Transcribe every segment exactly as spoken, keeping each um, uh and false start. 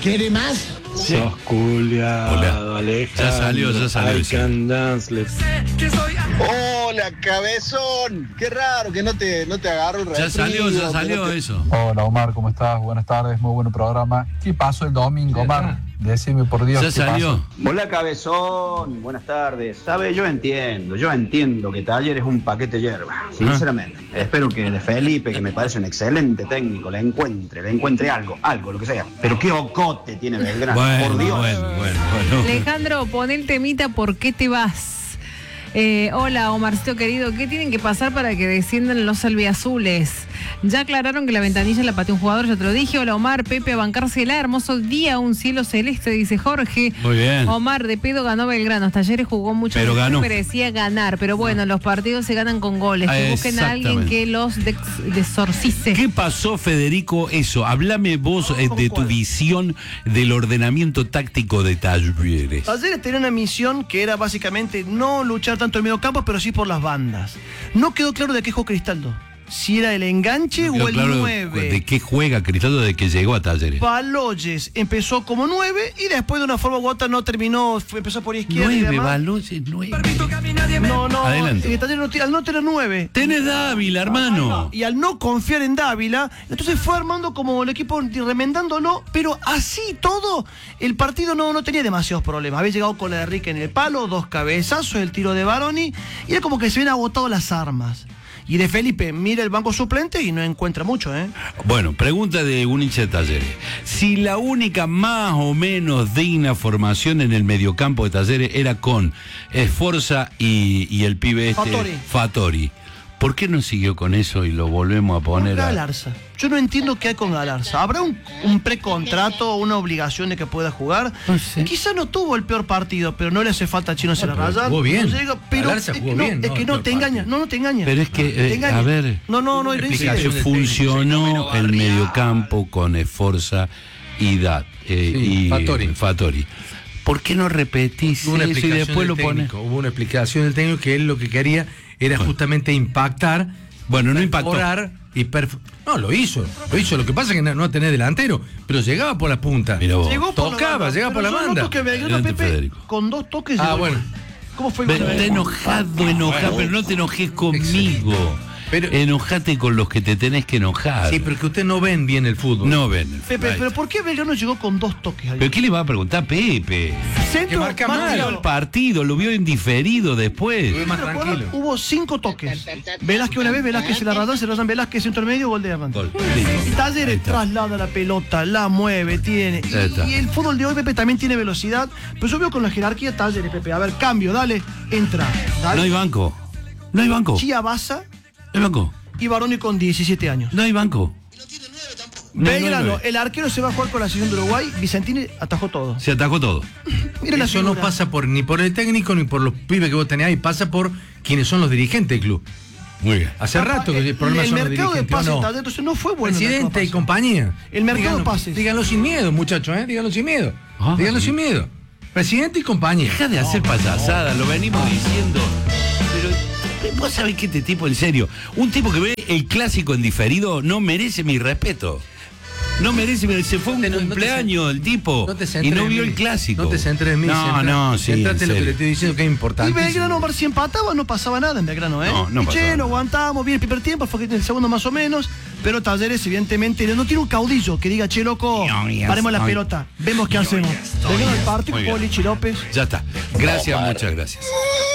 ¿Quiere más? Sí. Sos culiado, Alejandro. Ya salió, ya salió. I can dance. Hola, cabezón. Qué raro que no te, no te agarro el Ya salió, ya salió te... eso. Hola, Omar, ¿cómo estás? Buenas tardes, muy buen programa. ¿Qué pasó el domingo, Omar? Decime por Dios. Ya salió. Pasó? Hola, cabezón. Buenas tardes. Sabe, yo entiendo, yo entiendo que Taller es un paquete de hierba. Sinceramente. ¿Ah? Espero que de Felipe, que me parece un excelente técnico, le encuentre, le encuentre algo, algo, lo que sea. Pero qué ocote tiene Belgrano, bueno, por Dios. Bueno, bueno, bueno. Alejandro, pon el temita ¿por qué te vas? Eh, hola, Omarcito querido, ¿qué tienen que pasar para que desciendan los albiazules? Ya aclararon que la ventanilla la pateó un jugador, ya te lo dije. Hola, Omar, Pepe, a bancársela, hermoso día, un cielo celeste, dice Jorge. Muy bien. Omar, de pedo ganó Belgrano, hasta ayer jugó mucho, pero ganó. Merecía ganar, pero bueno, los partidos se ganan con goles, que busquen a alguien que los desorcice. ¿Qué pasó, Federico? Eso, háblame vos eh, de tu visión del ordenamiento táctico de Talleres. Talleres tenía una misión que era básicamente no luchar tanto el medio campo, pero sí por las bandas. No quedó claro de qué jugó Cristaldo. Si era el enganche no o el claro nueve. ¿De qué juega Cristaldo desde que llegó a Talleres? Baloyes empezó como nueve y después de una forma u otra no terminó, fue, empezó por izquierda. Nueve, y Baloyes, nueve. No, no, adelante. eh, Talleres no, al no tener nueve. Tenés Dávila, hermano. Y al no confiar en Dávila, entonces fue armando como el equipo remendándolo, pero así todo, el partido no, no tenía demasiados problemas. Había llegado con la de Enrique en el palo, dos cabezazos, el tiro de Baroni, y era como que se habían agotado las armas. Y de Felipe mira el banco suplente y no encuentra mucho, ¿eh? Bueno, pregunta de un hincha de Talleres. Si la única más o menos digna formación en el mediocampo de Talleres era con Esforza y, y el pibe este Fattori. Fattori, ¿por qué no siguió con eso y lo volvemos a poner a... Galarza. Yo no entiendo qué hay con Galarza. ¿Habrá un, un precontrato, una obligación de que pueda jugar? No sé. Quizá no tuvo el peor partido, pero no le hace falta a Chino se la raya. Jugó bien. No llega, pero Galarza es jugó que no, bien, es no que el no peor te partido. engaña, no, no te engaña. Pero es que, Te eh, engaña. a ver, No, no, no, no se explicación. funcionó el mediocampo con Esforza y Dat eh, Sí, y Fattori. Fattori. ¿Por qué no repetís Hubo una eso y explicación después lo del pones? técnico, Hubo una explicación del técnico que él lo que quería era justamente impactar. Bueno, no impactó. Perforar y perf- No, lo hizo. Lo hizo. Lo que pasa es que no, no tenés delantero, pero llegaba por la punta. Mira vos. Llegó por la Tocaba, banda, llegaba por pero la yo banda. noto que Belgrano, Adelante, Pepe, Federico. con dos toques Ah, llegó. bueno. ¿Cómo fue el Pero gol de está Belgrano? enojado, enojado, pero no te enojes conmigo. Pero- Enojate con los que te tenés que enojar. Sí, pero que ustedes no ven bien el fútbol. No ven. Pepe, Ahí pero está. ¿por qué Belgrano llegó con dos toques? ¿Pero qué le va a preguntar a Pepe? Centro, que marca más mal. Vio tirado. el partido, lo vio indiferido después. Lo ve más ¿Te acuerdas? tranquilo. Hubo cinco toques. Velázquez una vez, Velázquez se la radan, se la dan Velázquez centro medio, gol de Hernández. Gol. Y Listo. Talleres Ahí está. traslada la pelota, la mueve, tiene. Ahí está. Y, y el fútbol de hoy, Pepe, también tiene velocidad. Pero yo veo con la jerarquía Talleres, Pepe. A ver, cambio, dale, entra. Dale. No hay banco. No hay banco. Chía Baza No hay banco. y Baroni con diecisiete años. No hay banco. No hay Belgrano, nueve. el arquero se va a jugar con la selección de Uruguay. Vicentini atajó todo. Se atajó todo. Mira la Eso no figura. pasa por ni por el técnico ni por los pibes que vos tenés ahí, pasa por quienes son los dirigentes del club. Muy bien. Hace rato que el problema el son los mercado de dirigentes. pases ¿o no? Talleres, entonces no fue bueno. el mercado Presidente de y pases. compañía. El mercado Díganlo- de pases. Díganlo sin miedo, muchachos, ¿eh? Díganlo sin miedo. Ah, díganlo sí. sin miedo. Presidente y compañía. Deja de hacer payasadas, lo venimos diciendo. Pero vos sabés que este tipo, en serio, un tipo que ve el clásico en diferido no merece mi respeto. No merece, mi- se fue un No te- no te cumpleaños el tipo No te y centres no en vio mí. el clásico. No te centres en mí. No, centra- no, sí. en Centrate en lo que serio. le estoy diciendo que es Y importante. Belgrano, Omar, si empataba no pasaba nada en Belgrano, ¿eh? No, no Y pasaba che, nada. lo aguantamos bien el primer tiempo, fue el segundo más o menos, pero Talleres evidentemente no tiene un caudillo que diga, che, loco, No, ya paremos la estoy. pelota, vemos qué hacemos. Belgrano el partido, Muy bien. Polichi López. Ya está. Gracias, muchas gracias.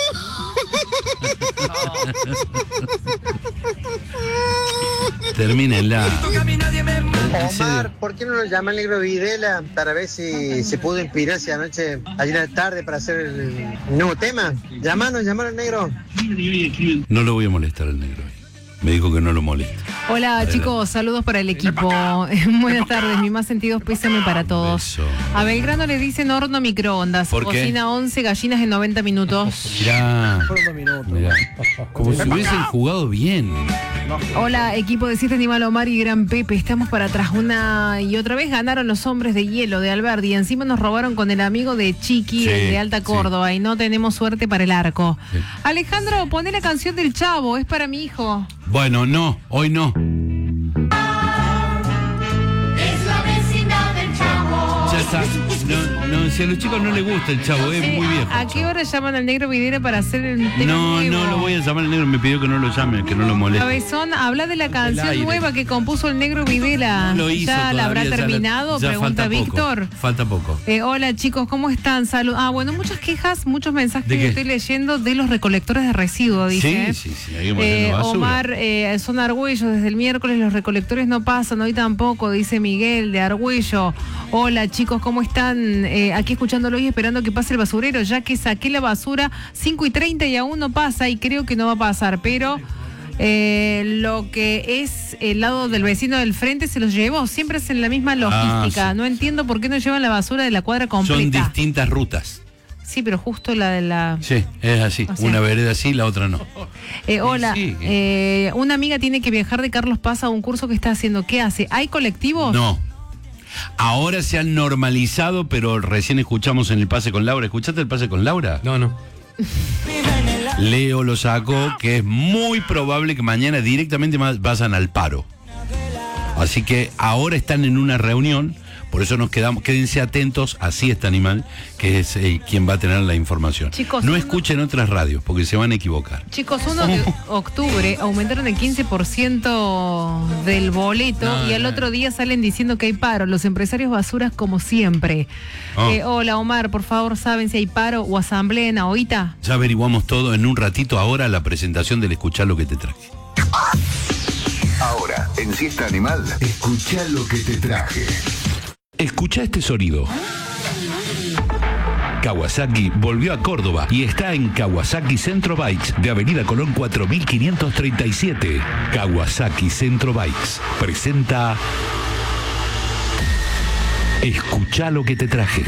Termínenla. Omar, ¿por qué no lo llama el negro Videla para ver si se pudo inspirarse anoche, ayer a la tarde, para hacer el nuevo tema? Llamanos, llamanos al negro. No lo voy a molestar al negro. Me dijo que no lo moleste. Hola Adelante. chicos, saludos para el equipo. Buenas tardes, mi más sentidos pésame para todos. Beso. A Belgrano le dicen horno microondas. ¿Por qué? Cocina once gallinas en noventa minutos. Mirá, Fueron dos minutos. mirá. Como si hubiesen jugado bien. Hola, equipo de Siete Animal Omar y Gran Pepe. Estamos para atrás. Una y otra vez ganaron los hombres de hielo de Alberdi. Y encima nos robaron con el amigo de Chiqui, Sí, el de Alta sí. Córdoba. Y no tenemos suerte para el arco. Sí. Alejandro, poné la canción del Chavo. Es para mi hijo. Bueno, no, hoy no. Es la vecina del Chavo. Ya está. No, no, si a los chicos no les gusta el Chavo, es Eh, muy viejo. ¿A qué hora llaman al negro Videra para hacer el tema No, nuevo? no lo voy a llamar al negro, me pidió que no lo llame, que no lo moleste. Cabezón, habla de la canción aire. nueva que compuso el negro Videla. Lo hizo ¿Ya la habrá todavía, ya terminado? ya Pregunta falta poco, Víctor. Falta poco. Eh, hola chicos, ¿cómo están? Salud. Ah, bueno, muchas quejas, muchos mensajes ¿De que qué? estoy leyendo de los recolectores de residuos, dice. Sí, sí, sí, seguimos Eh, haciendo basura. Omar, eh, son Argüello, desde el miércoles los recolectores no pasan, hoy tampoco, dice Miguel de Argüello. Hola chicos, ¿cómo están? Eh, aquí escuchándolo y esperando que pase el basurero, ya que saqué la basura cinco y treinta y aún no pasa y creo que no va a pasar, pero eh, lo que es el lado del vecino del frente se los llevó, siempre es en la misma logística. Ah, sí. No entiendo por qué no llevan la basura de la cuadra Son completa. distintas rutas. Sí, pero justo la de la... Sí, es así. O sea- Una vereda sí, la otra no. Eh, hola, Sí. eh, una amiga tiene que viajar de Carlos Paz a un curso que está haciendo. ¿Qué hace? ¿Hay colectivos? No. Ahora se han normalizado, pero recién escuchamos en el pase con Laura. ¿Escuchaste el pase con Laura? No, no. Leo lo sacó, que es muy probable que mañana directamente más vayan al paro. Así que ahora están en una reunión, por eso nos quedamos, quédense atentos, así está Animal, que es eh, quien va a tener la información. Chicos, no uno- escuchen otras radios, porque se van a equivocar. Chicos, uno de octubre aumentaron el quince por ciento del boleto No, y al no. otro día salen diciendo que hay paro. Los empresarios basuras como siempre. Oh. Eh, hola Omar, por favor, ¿saben si hay paro o asamblea en Ahoita? Ya averiguamos todo en un ratito, ahora la presentación del Escuchar lo que te traje. Ahora, en Siesta Animal, escuchá lo que te traje. Escucha este sonido. Kawasaki volvió a Córdoba y está en Kawasaki Centro Bikes de Avenida Colón cuatro mil quinientos treinta y siete. Kawasaki Centro Bikes presenta Escuchá lo que te traje.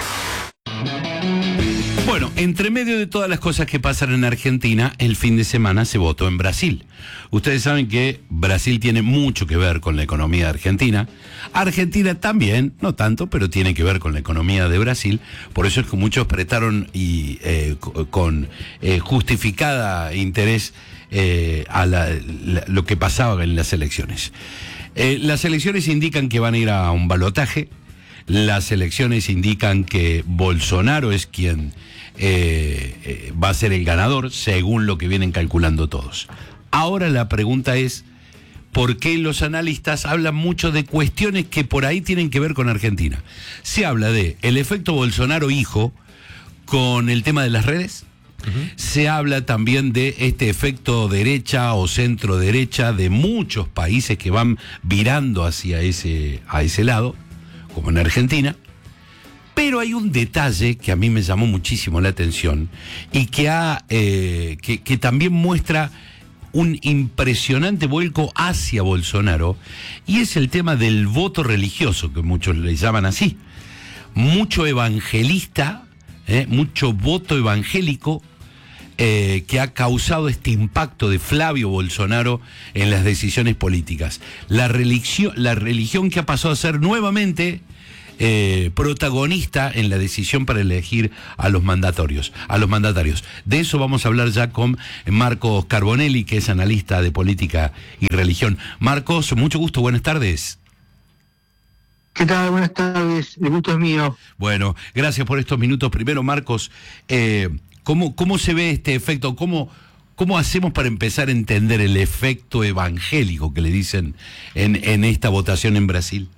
Bueno, entre medio de todas las cosas que pasan en Argentina, el fin de semana se votó en Brasil. Ustedes saben que Brasil tiene mucho que ver con la economía de Argentina. Argentina también, no tanto, pero tiene que ver con la economía de Brasil. Por eso es que muchos prestaron y eh, con eh, justificada interés eh, a la, la, lo que pasaba en las elecciones. Eh, las elecciones indican que van a ir a un balotaje. Las elecciones indican que Bolsonaro es quien eh, eh, va a ser el ganador, según lo que vienen calculando todos. Ahora la pregunta es, ¿por qué los analistas hablan mucho de cuestiones que por ahí tienen que ver con Argentina? Se habla de el efecto Bolsonaro hijo con el tema de las redes. Uh-huh. Se habla también de este efecto derecha o centro derecha de muchos países que van virando hacia ese, a ese lado, como en Argentina. Pero hay un detalle que a mí me llamó muchísimo la atención y que, ha, eh, que, que también muestra un impresionante vuelco hacia Bolsonaro, y es el tema del voto religioso, que muchos le llaman así. Mucho evangelista, eh, mucho voto evangélico eh, que ha causado este impacto de Flavio Bolsonaro en las decisiones políticas. La religión, la religión que ha pasado a ser nuevamente Eh, protagonista en la decisión para elegir a los mandatorios, a los mandatarios. De eso vamos a hablar ya con Marcos Carbonelli, que es analista de política y religión. Marcos, mucho gusto, buenas tardes. ¿Qué tal? Buenas tardes, el gusto es mío. Bueno, gracias por estos minutos. Primero, Marcos, eh, ¿cómo, cómo se ve este efecto? ¿Cómo, ¿Cómo hacemos para empezar a entender el efecto evangélico que le dicen en, en esta votación en Brasil?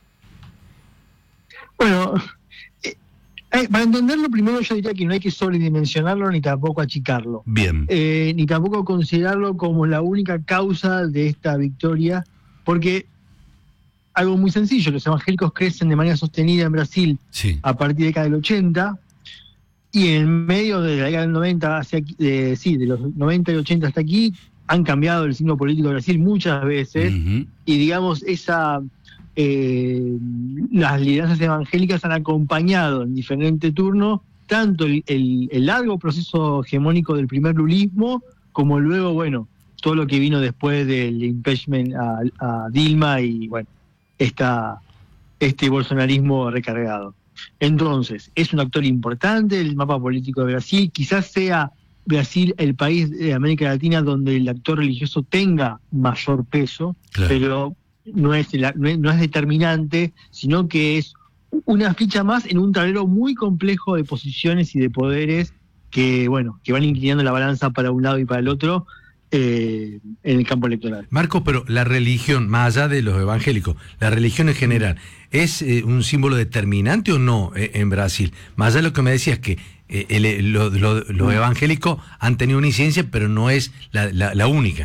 Bueno, eh, para entenderlo primero yo diría que no hay que sobredimensionarlo ni tampoco achicarlo. Bien. Eh, ni tampoco considerarlo como la única causa de esta victoria, porque algo muy sencillo, los evangélicos crecen de manera sostenida en Brasil sí. a partir de la década del ochenta, y en medio de la década del noventa, hacia aquí, de, sí, de los noventa y ochenta hasta aquí, han cambiado el signo político de Brasil muchas veces, uh-huh. y digamos, esa... Eh, las liderazas evangélicas han acompañado en diferente turno tanto el, el, el largo proceso hegemónico del primer lulismo, como luego, bueno, todo lo que vino después del impeachment a, a Dilma y, bueno, esta, este bolsonarismo recargado. Entonces, es un actor importante del mapa político de Brasil, quizás sea Brasil el país de América Latina donde el actor religioso tenga mayor peso, claro. pero no es, la, no es, no es determinante, sino que es una ficha más en un tablero muy complejo de posiciones y de poderes que, bueno, que van inclinando la balanza para un lado y para el otro eh, en el campo electoral. Marcos, pero la religión, más allá de los evangélicos, la religión en general, ¿es eh, un símbolo determinante o no eh, en Brasil? Más allá de lo que me decías, que eh, el, lo, lo, los evangélicos han tenido una incidencia, pero no es la, la, la única.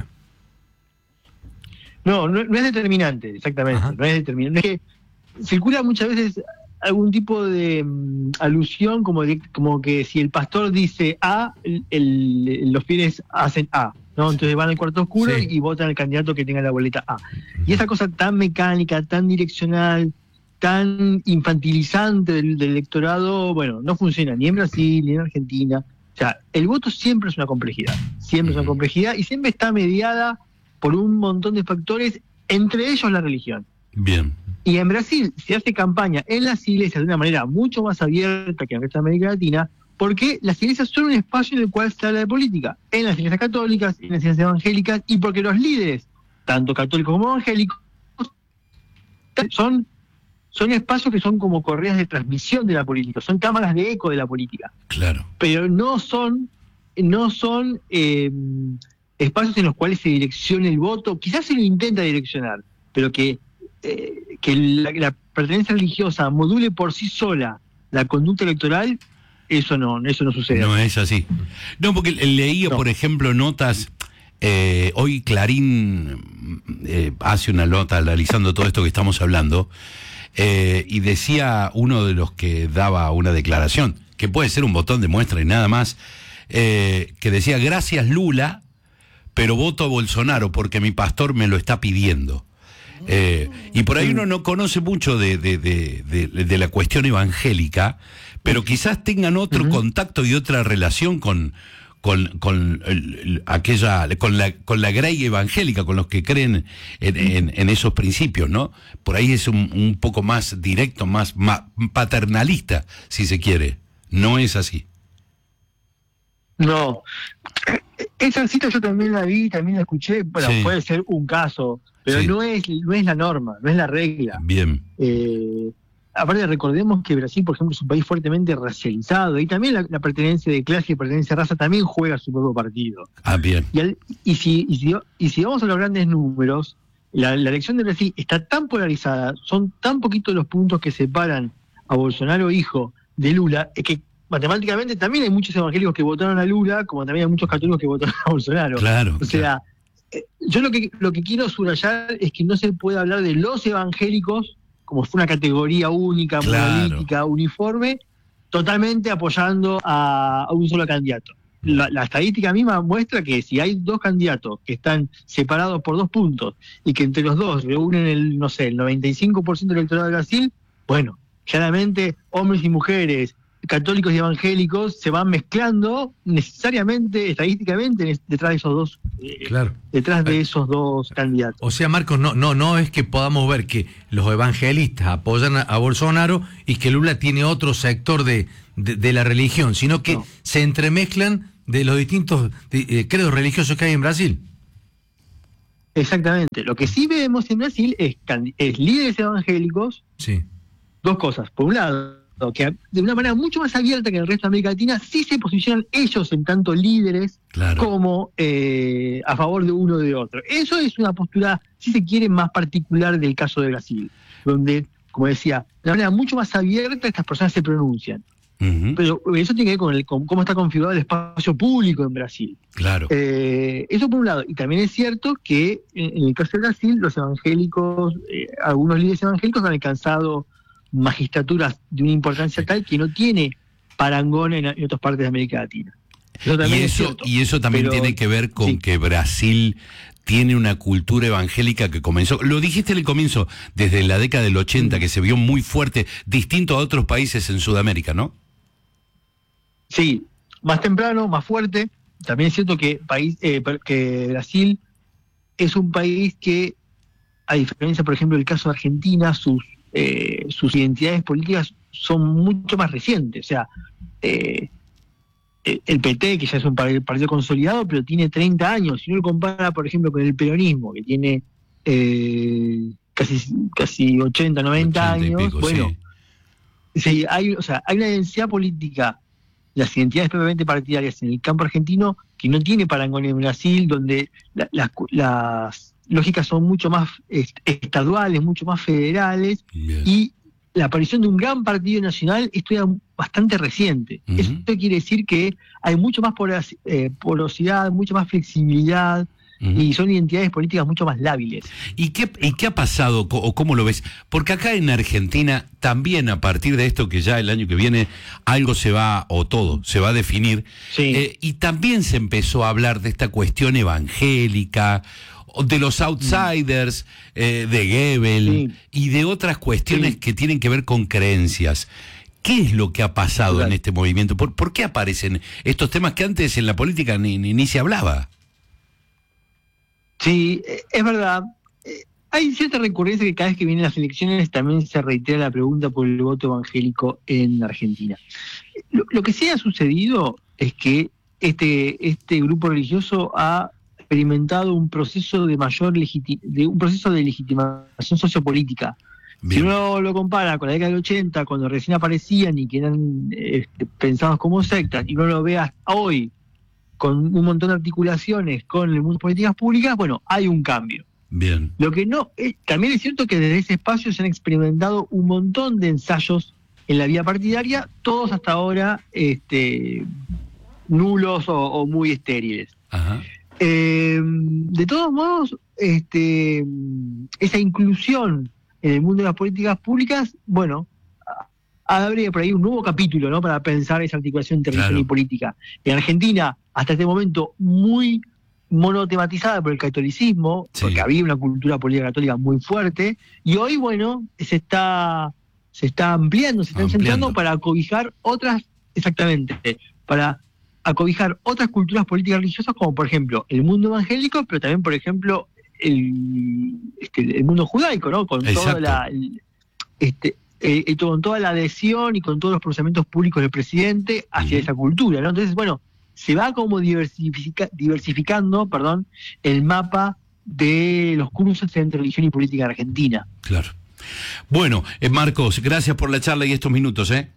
No, no, no es determinante, exactamente. Ajá. No es determinante. Es que circula muchas veces algún tipo de um, alusión, como, de, como que si el pastor dice A, el, el, los fieles hacen A, ¿no? Entonces van al cuarto oscuro sí. y, y votan al candidato que tenga la boleta A. Y esa cosa tan mecánica, tan direccional, tan infantilizante del, del electorado, bueno, no funciona ni en Brasil ni en Argentina. O sea, el voto siempre es una complejidad, siempre es una complejidad y siempre está mediada por un montón de factores, entre ellos la religión. Bien. Y en Brasil se hace campaña en las iglesias de una manera mucho más abierta que en el resto de América Latina, porque las iglesias son un espacio en el cual se habla de política, en las iglesias católicas, en las iglesias evangélicas, y porque los líderes, tanto católicos como evangélicos, son, son espacios que son como correas de transmisión de la política, son cámaras de eco de la política. Claro. Pero no son, no son eh, espacios en los cuales se direcciona el voto, quizás se lo intenta direccionar, pero que Eh, que la, la pertenencia religiosa module por sí sola la conducta electoral, eso no, eso no sucede. No es así. No, porque leía, no. por ejemplo, notas, eh, hoy Clarín eh, hace una nota analizando todo esto que estamos hablando, eh, y decía uno de los que daba una declaración, que puede ser un botón de muestra y nada más, eh, que decía, gracias Lula, pero voto a Bolsonaro porque mi pastor me lo está pidiendo. Eh, y por ahí uno no conoce mucho de, de, de, de, de la cuestión evangélica, pero quizás tengan otro uh-huh. contacto y otra relación con, con, con el, el, aquella, con la, con la grey evangélica, con los que creen en, en, en esos principios, ¿no? Por ahí es un, un poco más directo, más, más paternalista, si se quiere. No es así. No. Esa cita yo también la vi, también la escuché, bueno, sí. puede ser un caso, pero sí. no es no es la norma, no es la regla. Bien. Eh, aparte recordemos que Brasil, por ejemplo, es un país fuertemente racializado y también la, la pertenencia de clase y pertenencia de raza también juega su propio partido. Ah, bien. Y, al, y, si, y, si, y si vamos a los grandes números, la, la elección de Brasil está tan polarizada, son tan poquitos los puntos que separan a Bolsonaro hijo de Lula, es que matemáticamente también hay muchos evangélicos que votaron a Lula, como también hay muchos católicos que votaron a Bolsonaro. Claro. O sea, claro. Eh, yo lo que lo que quiero subrayar es que no se puede hablar de los evangélicos como si fuera una categoría única, claro. monolítica, uniforme, totalmente apoyando a, a un solo candidato. La, la estadística misma muestra que si hay dos candidatos que están separados por dos puntos y que entre los dos reúnen el, no sé, el noventa y cinco por ciento del electorado de Brasil, bueno, claramente hombres y mujeres, católicos y evangélicos se van mezclando necesariamente, estadísticamente, detrás de esos dos, eh, claro. detrás de esos dos candidatos. O sea, Marcos, no, no, no es que podamos ver que los evangelistas apoyan a, a Bolsonaro y que Lula tiene otro sector de, de, de la religión, sino que no. se entremezclan de los distintos de, eh, credos religiosos que hay en Brasil. Exactamente. Lo que sí vemos en Brasil es, es líderes evangélicos. Sí. Dos cosas. Por un lado, que de una manera mucho más abierta que en el resto de América Latina, sí se posicionan ellos en tanto líderes claro. como eh, a favor de uno o de otro. Eso es una postura, si se quiere, más particular del caso de Brasil, donde, como decía, de una manera mucho más abierta estas personas se pronuncian. Uh-huh. Pero eso tiene que ver con, el, con cómo está configurado el espacio público en Brasil. Claro. Eh, eso por un lado. Y también es cierto que en, en el caso de Brasil, los evangélicos, eh, algunos líderes evangélicos han alcanzado magistraturas de una importancia tal que no tiene parangón en, en otras partes de América Latina. Eso y, eso, cierto, y eso también pero, tiene que ver con sí. que Brasil tiene una cultura evangélica que comenzó, lo dijiste al comienzo, desde la década del ochenta, que se vio muy fuerte, distinto a otros países en Sudamérica, ¿no? Sí, más temprano, más fuerte. También es cierto que, país, eh, que Brasil es un país que, a diferencia, por ejemplo, del caso de Argentina, sus Eh, sus identidades políticas son mucho más recientes. O sea, eh, el P T, que ya es un partido consolidado, pero tiene treinta años. Si uno lo compara, por ejemplo, con el peronismo, que tiene eh, casi casi ochenta, noventa años, pico, bueno, sí. Sí, hay, o sea, hay una densidad política, las identidades propiamente partidarias en el campo argentino que no tiene parangón en Brasil, donde la, las, las lógicas son mucho más est- estaduales, mucho más federales, Bien. y la aparición de un gran partido nacional esto era bastante reciente. Uh-huh. Eso quiere decir que hay mucho más poros- eh, porosidad, mucha más flexibilidad, Uh-huh. y son identidades políticas mucho más lábiles. ¿Y qué, ¿Y qué ha pasado o cómo lo ves? Porque acá en Argentina también a partir de esto que ya el año que viene algo se va, o todo, se va a definir, Sí. eh, y también se empezó a hablar de esta cuestión evangélica, o de los outsiders, eh, de Goebbels, Sí. y de otras cuestiones Sí. que tienen que ver con creencias. ¿Qué es lo que ha pasado Claro. en este movimiento? ¿Por, por qué aparecen estos temas que antes en la política ni, ni, ni se hablaba? Sí, eh, es verdad. Eh, Hay cierta recurrencia que cada vez que vienen las elecciones también se reitera la pregunta por el voto evangélico en Argentina. Lo, lo que sí ha sucedido es que este, este grupo religioso ha experimentado un proceso de mayor legiti- de un proceso de legitimación sociopolítica. Bien. Si uno lo compara con la década del ochenta, cuando recién aparecían y que eran eh, pensados como sectas, y uno lo ve hasta hoy, con un montón de articulaciones con el mundo de políticas públicas, bueno, hay un cambio. Bien. Lo que no, eh, también es cierto que desde ese espacio se han experimentado un montón de ensayos en la vía partidaria, todos hasta ahora este, nulos o, o muy estériles. Ajá. Eh, de todos modos, este, esa inclusión en el mundo de las políticas públicas, bueno, abre por ahí un nuevo capítulo, ¿no?, para pensar esa articulación entre religión Claro. y política. En Argentina, hasta este momento, muy monotematizada por el catolicismo, Sí. porque había una cultura política católica muy fuerte, y hoy, bueno, se está, se está ampliando, se está Ampliando. centrando para acobijar otras, exactamente, para acobijar otras culturas políticas religiosas, como por ejemplo el mundo evangélico, pero también, por ejemplo, el, este, el mundo judaico, ¿no?, con Exacto. toda la... el- este, eh, eh, con toda la adhesión y con todos los procedimientos públicos del presidente hacia Ujú. esa cultura, ¿no? Entonces, bueno, se va como diversifica- diversificando, perdón, el mapa de los cruces entre religión y política en Argentina. Claro. Bueno, eh, Marcos, gracias por la charla y estos minutos, ¿eh?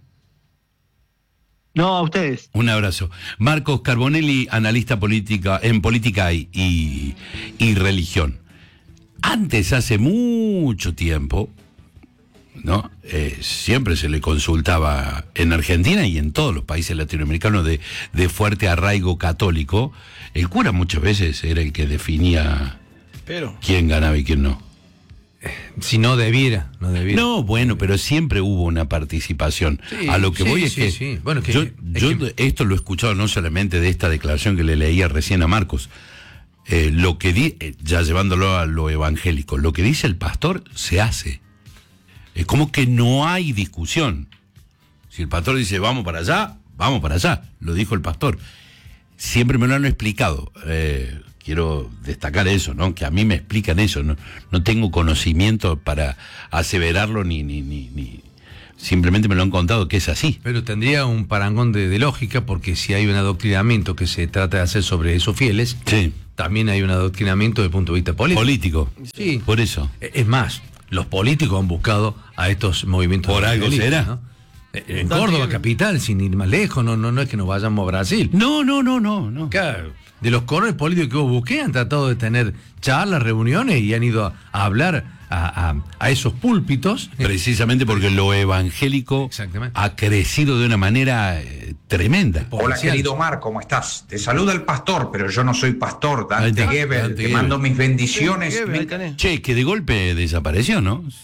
No, a ustedes. Un abrazo. Marcos Carbonelli, analista política en política y, y, y religión. Antes, hace mucho tiempo, ¿no? Eh, siempre se le consultaba en Argentina y en todos los países latinoamericanos de, de fuerte arraigo católico. El cura muchas veces era el que definía Pero. quién ganaba y quién no. Si no debiera, no debiera. No, bueno, pero siempre hubo una participación. Sí, A lo que sí, voy es sí, que, sí. Bueno, que- yo, es yo que- esto lo he escuchado no solamente de esta declaración que le leía recién a Marcos, eh, lo que di, eh, ya llevándolo a lo evangélico, lo que dice el pastor se hace. Es como que no hay discusión. Si el pastor dice vamos para allá, vamos para allá, lo dijo el pastor. Siempre me lo han explicado. Eh, quiero destacar eso, ¿no? Que a mí me explican eso. No, no tengo conocimiento para aseverarlo ni, ni, ni, ni. Simplemente me lo han contado que es así. Pero tendría un parangón de, de lógica, porque si hay un adoctrinamiento que se trata de hacer sobre esos fieles, Sí. también hay un adoctrinamiento desde el punto de vista político. Político. Sí. Por eso. Es más, los políticos han buscado a estos movimientos. Por algo evangelistas, será. ¿no? En Córdoba capital, sin ir más lejos, no, no, no es que nos vayamos a Brasil. No, no, no, no, no. Claro, de los colores políticos que vos busqué han tratado de tener charlas, reuniones y han ido a, a hablar a, a, a esos púlpitos. Precisamente porque lo evangélico Exactamente. ha crecido de una manera eh, tremenda. Hola, Potencial. querido Omar, ¿cómo estás? Te saluda el pastor, pero yo no soy pastor. Ahí Dante está, Gebel, Dante te Gebel. mando mis bendiciones. Gebel, Me ahí tenés. Che, que de golpe desapareció, ¿no?